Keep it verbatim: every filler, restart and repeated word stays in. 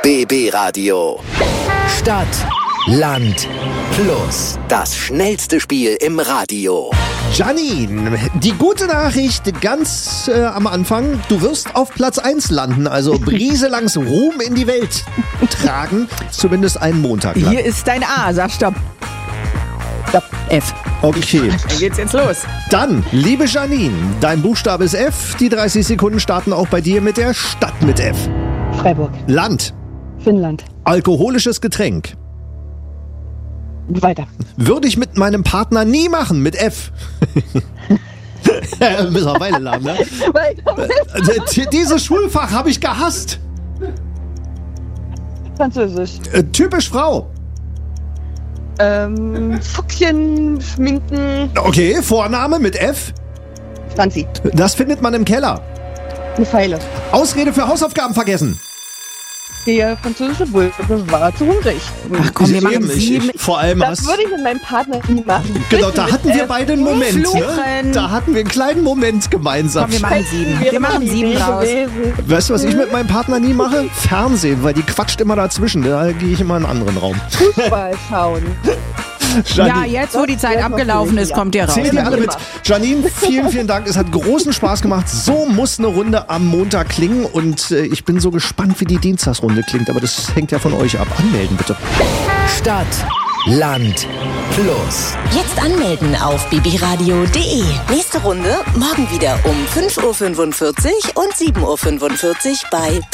B B Radio. Stadt, Land, Plus. Das schnellste Spiel im Radio. Janine, die gute Nachricht ganz äh, am Anfang, du wirst auf Platz eins landen, also briselangs Ruhm in die Welt tragen, zumindest einen Montag lang. Hier ist dein A, sag stopp. Stopp, F. Okay. Dann geht's jetzt los. Dann, liebe Janine, dein Buchstabe ist F, die dreißig Sekunden starten auch bei dir mit der Stadt mit F. Freiburg. Land. Finnland. Alkoholisches Getränk. Weiter. Würde ich mit meinem Partner nie machen, mit F. Ja, mittlerweile lang, ne? Weiter. Äh, Dieses Schulfach habe ich gehasst. Französisch. Äh, typisch Frau. Ähm, Fuchschen, Schminken. Okay, Vorname mit F. Franzi. Das findet man im Keller. Eine Pfeile. Ausrede für Hausaufgaben vergessen. Der französische Bulbe war zu hungrig. Ach komm, wir machen Eben, ich- sieben. ich- Vor allem Das hast würde ich mit meinem Partner nie machen. Genau, Bitte da mit hatten wir F. beide einen Moment. Ne? Fluchen. Da hatten wir einen kleinen Moment gemeinsam. Komm, wir machen sieben. Wir machen Die sieben Idee raus. gewesen. Weißt du, was ich mit meinem Partner nie mache? Fernsehen, weil die quatscht immer dazwischen. Da gehe ich immer in einen anderen Raum. Fußball schauen. Ja, Janine, jetzt, wo die Zeit Jetzt abgelaufen noch ist, ja. kommt ihr raus. zählt ihr alle mit. Immer. Janine, vielen, vielen Dank. Es hat großen Spaß gemacht. So muss eine Runde am Montag klingen. Und äh, ich bin so gespannt, wie die Dienstagsrunde klingt. Aber das hängt ja von euch ab. Anmelden bitte. Stadt, Land, Plus. Jetzt anmelden auf b b radio punkt d e. Nächste Runde morgen wieder um fünf Uhr fünfundvierzig und sieben Uhr fünfundvierzig bei